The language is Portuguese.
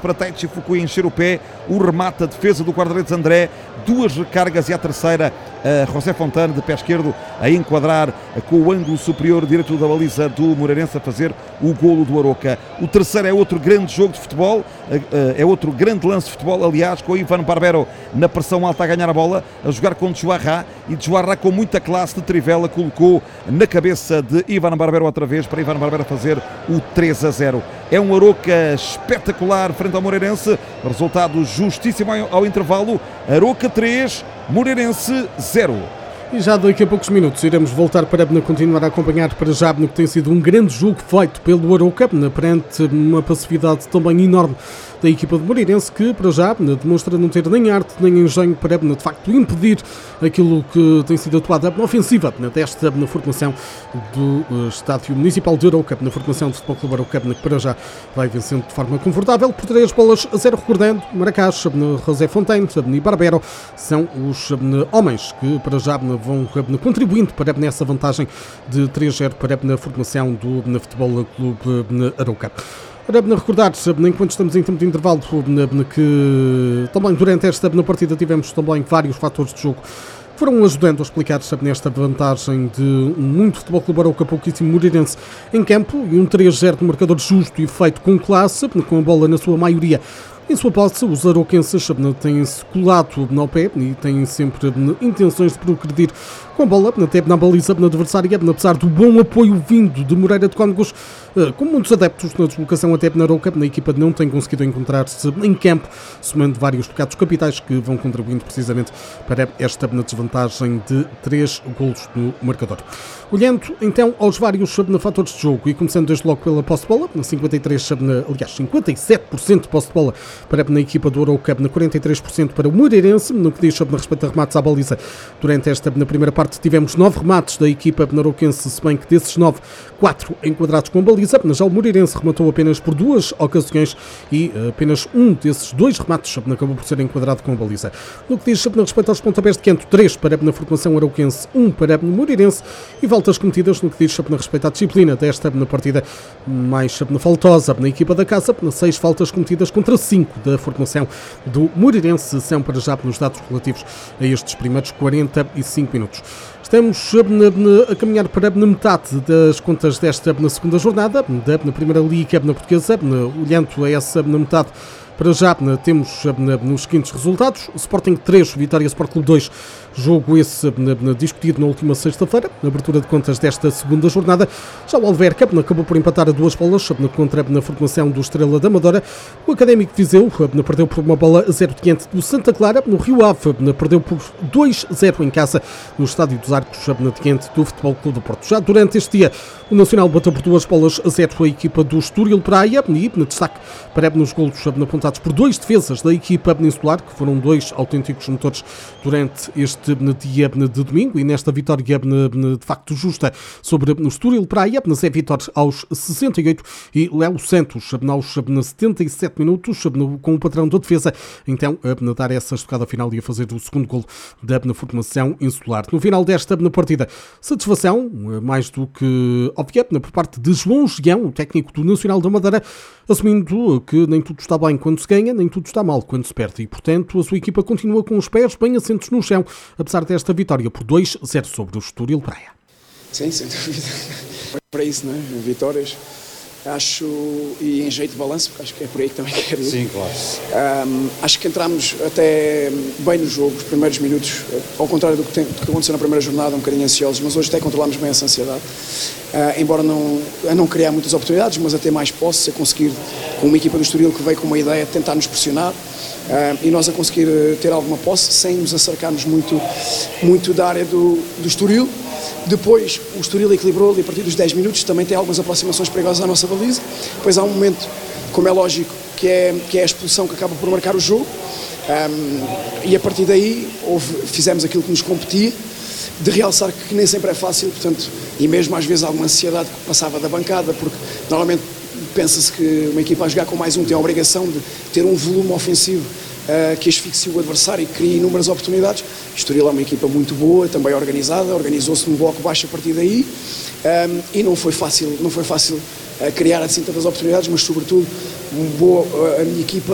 para Taichi Fukui encher o pé, o remate, a defesa do guarda-redes André, 2 recargas e a terceira José Fontana de pé esquerdo a enquadrar com o ângulo superior direito da baliza do Moreirense a fazer o golo do Aroca. O terceiro é outro grande jogo de futebol, é outro grande lance de futebol, aliás, com o Ivan Barbero na pressão alta a ganhar a bola, a jogar com Joarra, e Joarra com muita classe de Trivela colocou na cabeça de Ivan Barbero outra vez para Ivan Barbero fazer o 3-0. É um Aroca espetacular frente ao Moreirense, resultado justíssimo ao intervalo. Aroca 3, Moreirense 0. E já daqui a poucos minutos iremos voltar para continuar a acompanhar para já no que tem sido um grande jogo feito pelo Aroca, perante uma passividade também enorme da equipa de Moreirense, que para já demonstra não ter nem arte nem engenho para de facto impedir aquilo que tem sido atuada na ofensiva desta na formação do Estádio Municipal de Aroca, na formação do Futebol Clube Aroca, que para já vai vencendo de forma confortável por 3-0, recordando Maracás, José Fontaine e Barbero são os homens que para já vão contribuindo para nessa vantagem de 3-0 para na formação do Futebol Clube Aroca. Para recordar, enquanto estamos em tempo de intervalo, que também durante esta partida tivemos também vários fatores de jogo que foram ajudando a explicar nesta vantagem de muito Futebol Clube Aroca, pouquíssimo Moreirense em campo, e um 3-0 de marcador justo e feito com classe, com a bola na sua maioria em sua posse. Os aroquenses têm-se colado ao pé e têm sempre intenções de progredir com a bola, até na baliza na adversária, apesar do bom apoio vindo de Moreira de Cónegos, com muitos adeptos na deslocação até na Aroca, a equipa não tem conseguido encontrar-se em campo, somando vários pecados capitais que vão contribuindo precisamente para esta desvantagem de 3 golos no marcador. Olhando então aos vários fatores de jogo e começando desde logo pela posse de bola, 57% de posse de bola para a equipa do Aroca, 43% para o Moreirense, no que diz respeito a remates à baliza. Durante esta primeira parte tivemos 9 remates da equipa aroquense, se bem que desses 9, 4 enquadrados com baliza. Já o Moreirense rematou apenas por 2 ocasiões e apenas um desses 2 remates acabou por ser enquadrado com a baliza. No que diz respeito aos pontapés de canto, 3 para a formação aroquense, 1 para o Moreirense, e faltas cometidas no que diz respeito à disciplina desta partida mais faltosa na equipa da casa, 6 faltas cometidas contra 5 da formação do Moreirense, são para já nos dados relativos a estes primeiros 45 minutos. Estamos a caminhar para metade das contas desta segunda jornada da Primeira Liga Portuguesa. Olhando a essa metade, para já temos nos seguintes resultados: Sporting 3, Vitória Sport Clube 2, jogo esse discutido na última sexta-feira, na abertura de contas desta segunda jornada. Já o Alverca acabou por empatar a 2 bolas contra a formação do Estrela da Amadora. O Académico de Viseu perdeu por 1 bola a 0 diante do Santa Clara. No Rio Ave perdeu por 2-0 em casa no Estádio dos Arcos diante do Futebol Clube do Porto. Já durante este dia, o Nacional bateu por 2 bolas a 0 a equipa do Estoril Praia, e no destaque para nos golos apontados por 2 defesas da equipa peninsular, que foram 2 autênticos motores durante este dia de domingo, e nesta vitória de facto justa sobre o Estoril Praia, Zé Vitor aos 68 e Léo Santos aos 77 minutos, com o patrão da defesa, então a dar essa estocada final e a fazer o segundo golo da formação insular. No final desta partida, satisfação mais do que óbvia por parte de João Gião, o técnico do Nacional da Madeira, assumindo que nem tudo está bem quando se ganha, nem tudo está mal quando se perde, e portanto a sua equipa continua com os pés bem assentos no chão, apesar desta vitória por 2-0 sobre o Estoril Praia. Sim, sem dúvida. Para isso, não é? Vitórias, acho, e em jeito de balanço, porque acho que é por aí que também quero ir. Sim, claro. Acho que entramos até bem no jogo, os primeiros minutos, ao contrário do que aconteceu na primeira jornada, um bocadinho ansiosos, mas hoje até controlámos bem essa ansiedade. Embora não criar muitas oportunidades, mas a ter mais posse, a conseguir, com uma equipa do Estoril que veio com uma ideia de tentar nos pressionar, e nós a conseguir ter alguma posse, sem nos acercarmos muito da área do Estoril. Depois o Estoril equilibrou ali a partir dos 10 minutos, também tem algumas aproximações perigosas à nossa baliza. Depois há um momento, como é lógico, que é a expulsão que acaba por marcar o jogo, e a partir daí fizemos aquilo que nos competia, de realçar que nem sempre é fácil, portanto, e mesmo às vezes alguma ansiedade que passava da bancada, porque normalmente pensa-se que uma equipa a jogar com mais um tem a obrigação de ter um volume ofensivo que asfixie o adversário e crie inúmeras oportunidades. O Estoril é uma equipa muito boa, também organizada, organizou-se num bloco baixo a partir daí, e não foi fácil criar assim tantas oportunidades, mas sobretudo a minha equipa